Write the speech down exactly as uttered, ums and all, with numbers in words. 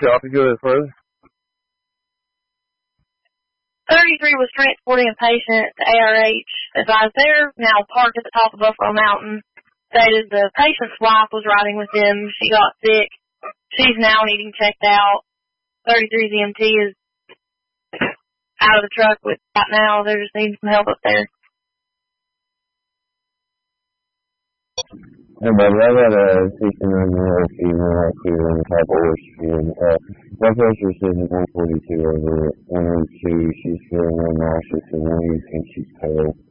Y'all can go further. thirty-three was transporting a patient to A R H. Advised they're now parked at the top of Buffalo Mountain. Stated the patient's wife was riding with them. She got sick. She's now needing checked out. thirty-three's E M T is out of the truck with right now. They're just needing some help up there. Hey, buddy, I got a sixty-nine-year-old female up here in the top of Ocean. Uh, blood pressure is in one forty-two over one oh two. She's feeling nauseous and weak and she's pale.